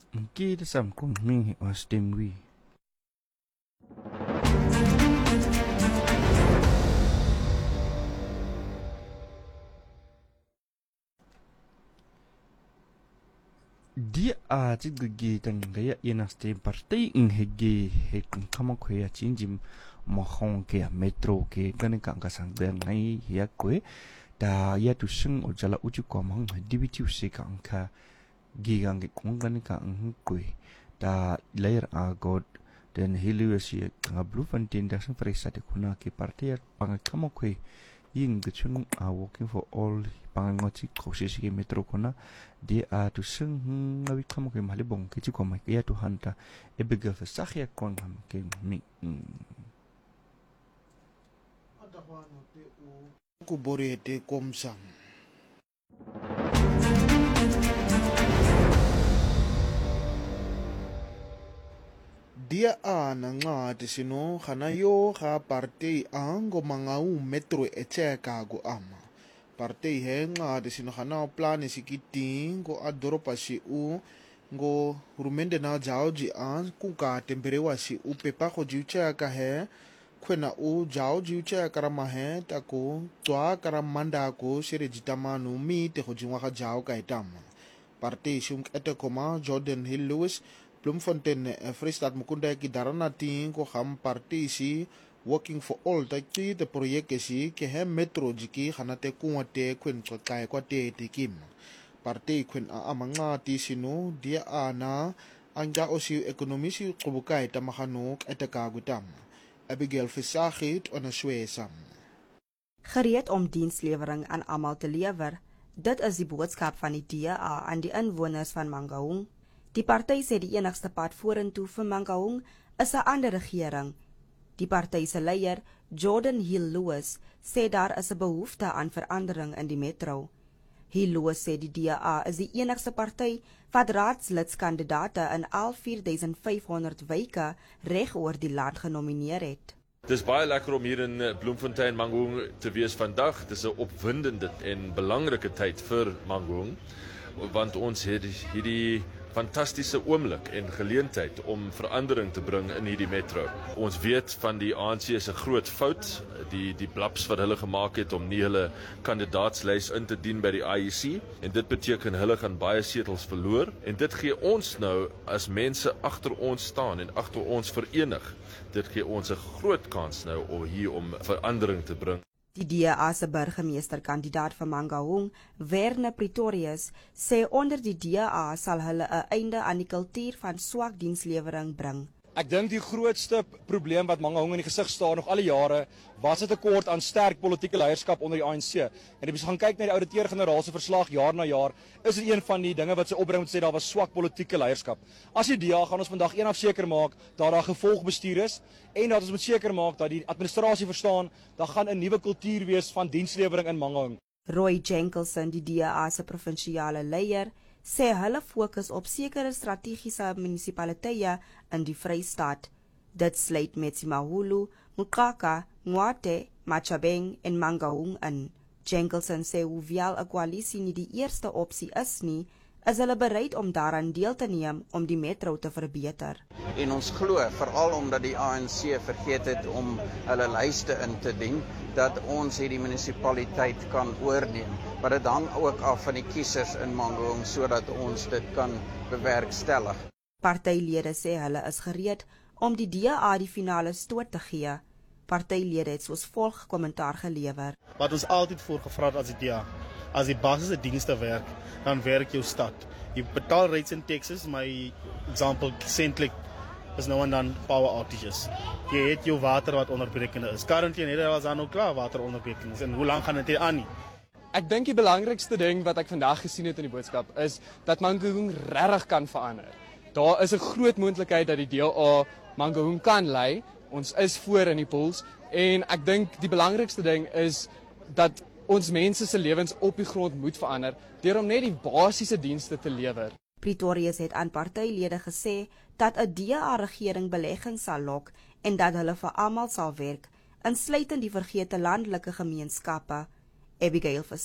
Kita sam kung ming was timwi. Dia aja gigi tang gaya yenas te partai hegi hekung kama kuya cinjim mahong ke metro ke gane kang kasang dan ngai ya kue da ya tu seng ojala uju komang dibiti usi kang ka gigang ke kung gane kang kue da layer agod dan hilu si kang blue fantin da sang presa de kuna ke partai pang kama kue ying gechung working for all pangangoti kosis ke metro kona dia tu seng ngawi kamu ke mali bong ke chiko mai ya tu hanta e bega fa sakhya kon ham ke mi adakwana te u kuborete komsang dia ana ngati sino khana yo kha partei ango mangau metro echeka go ama partei he ngati sino khana plan sikiting go adoropa si u go rumende na jaoji an kuka temperewa si u pepa ko jiucheka he kwena u jao jiucheka karama he tako twa karamanda ko sere jitamanu mi te khojinwa kha jao ka itama partei shung etekoma Jordan Hill Lewis Bloemfontein Vrystaat mukunda ki darana ting ko ham partisi working for all taki de project si ke hem metro jiki khanate kuate kwen kai kwate tikim parti kwen amanga ti sinu dia ana anga osi ekonomisi qubukai tamahanuk etaka gutam Abigail Visagit on 'n swesam gereed om dienslewering aan almal te lewer. Dit is die boodskap van die DA aan die inwoners van Mangaung. Die party sê die enigste pad vorentoe vir Mangaung is 'n ander regering. Die party se leier, Jordan Hill Lewis, sê daar is 'n behoefte aan verandering in die metro. Hill Lewis sê die DA is die enigste party wat raadslidskandidate in al 4500 wyke reg oor die land genomineer het. Het is baie lekker om hier in Bloemfontein, Mangaung te wees vandag. Dit is 'n opwindende en belangrike tyd vir Mangaung, want ons het hierdie fantastiese oomblik en geleentheid om verandering te bring in hierdie metro. Ons weet van die ANC se groot fout, die blaps wat hulle gemaak het om nie hulle kandidaatslys in te dien by die IEC, en dit beteken hulle gaan baie setels verloor, en dit gee ons nou as mense agter ons staan en agter ons verenig. Dit gee ons 'n groot kans nou om verandering te bring. Die DA se burgemeesterkandidaat vir Mangaung, Werner Pretorius, sê onder die DA sal hulle 'n einde aan die kultuur van swak dienslewering bring. Ek dink die grootste probleem wat Mangaung in die gesig staan nog al die jare, was 'n tekort aan sterk politieke leierskap onder die ANC. En as jy gaan kyk na die ouditeur-generaal se verslag jaar na jaar, is dit een van die dinge wat sy opbring om te sê daar was swak politieke leierskap. As die DA gaan ons vandag eendag seker maak dat daar gevolgbestuur is en dat ons moet seker maak dat die administrasie verstaan, dan gaan 'n nuwe kultuur wees van dienslewering in Mangaung. Roy Jenkinson, die DA se provinsiale leier, sê hulle fokus op sekere strategiese munisipaliteite in die Vrystaat. Dit sluit Metsimaholo, Mokaka, Ngwate, Machabeng en Mangaung in. Jenkinson sê hoewel 'n koalisie nie die eerste opsie is nie, is hulle bereid om daaraan deel te neem om die metro te verbeter. En ons glo, veral omdat die ANC vergeet het om hulle lyste in te dien, dat ons hierdie munisipaliteit kan oorneem. Maar dit hang ook af van die kiesers in Mangaung sodat ons dit kan bewerkstellig. Partylede sê hulle is gereed om die DA die finale stoot te gee. Partylede het soos volg kommentaar gelewer. Wat ons altyd voorgevra het as die DA, as die basiese dienste werk, dan werk jou stad. Jy betaal rates in Texas, my example, Centlic is nou en dan power outages. Jy het jou water wat onderbrekende is. Currently in Nederland was daar nou klaar wateronderbrekings. En hoe lang gaan dit aan nie? Ek dink die belangrikste ding wat ek vandag gesien het in die boodskap is dat Mangaung regtig kan verander. Daar is 'n groot moontlikheid dat die DA Mangaung kan lei. Ons is voor in die polls en ek dink die belangrikste ding is dat ons mense se lewens op die grond moet verander deur om net die basiese dienste te lewer. Pretorius het aan partylede gesê dat 'n DA-regering beleggings sal lok en dat hulle vir almal sal werk, insluitend die vergete landelike gemeenskappe. Abigail